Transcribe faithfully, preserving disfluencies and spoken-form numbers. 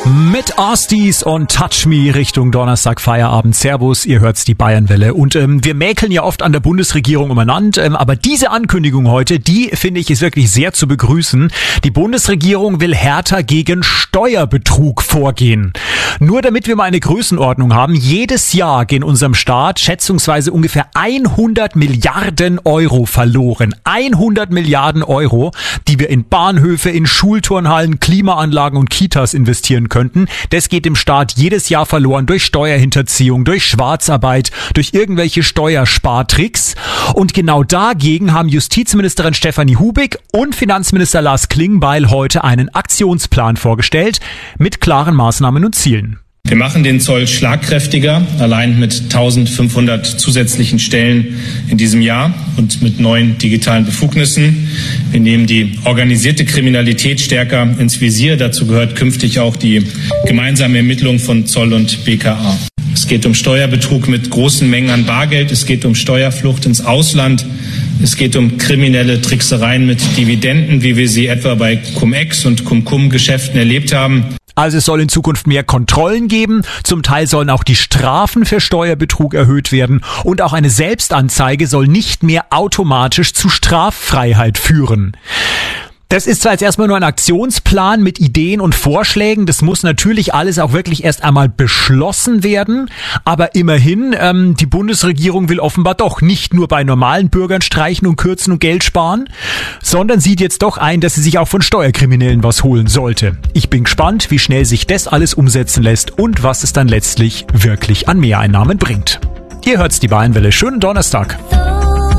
Mit Astis und Touch Me Richtung Donnerstag Feierabend. Servus, ihr hört's, die Bayernwelle. Und ähm, wir mäkeln ja oft an der Bundesregierung umeinander, ähm, aber diese Ankündigung heute, die finde ich ist wirklich sehr zu begrüßen. Die Bundesregierung will härter gegen Steuerbetrug vorgehen. Nur damit wir mal eine Größenordnung haben, jedes Jahr gehen unserem Staat schätzungsweise ungefähr hundert Milliarden Euro verloren. hundert Milliarden Euro, die wir in Bahnhöfe, in Schulturnhallen, Klimaanlagen und Kitas investieren könnten. Das geht dem Staat jedes Jahr verloren durch Steuerhinterziehung, durch Schwarzarbeit, durch irgendwelche Steuerspartricks. Und genau dagegen haben Justizministerin Stefanie Hubig und Finanzminister Lars Klingbeil heute einen Aktionsplan vorgestellt mit klaren Maßnahmen und Zielen. Wir machen den Zoll schlagkräftiger, allein mit eintausendfünfhundert zusätzlichen Stellen in diesem Jahr und mit neuen digitalen Befugnissen. Wir nehmen die organisierte Kriminalität stärker ins Visier. Dazu gehört künftig auch die gemeinsame Ermittlung von Zoll und B K A. Es geht um Steuerbetrug mit großen Mengen an Bargeld. Es geht um Steuerflucht ins Ausland. Es geht um kriminelle Tricksereien mit Dividenden, wie wir sie etwa bei Cum-Ex und Cum-Cum-Geschäften erlebt haben. Also es soll in Zukunft mehr Kontrollen geben, zum Teil sollen auch die Strafen für Steuerbetrug erhöht werden und auch eine Selbstanzeige soll nicht mehr automatisch zu Straffreiheit führen. Das ist zwar jetzt erstmal nur ein Aktionsplan mit Ideen und Vorschlägen, das muss natürlich alles auch wirklich erst einmal beschlossen werden, aber immerhin, ähm, die Bundesregierung will offenbar doch nicht nur bei normalen Bürgern streichen und kürzen und Geld sparen, sondern sieht jetzt doch ein, dass sie sich auch von Steuerkriminellen was holen sollte. Ich bin gespannt, wie schnell sich das alles umsetzen lässt und was es dann letztlich wirklich an Mehreinnahmen bringt. Ihr hört's, die Bayernwelle. Schönen Donnerstag.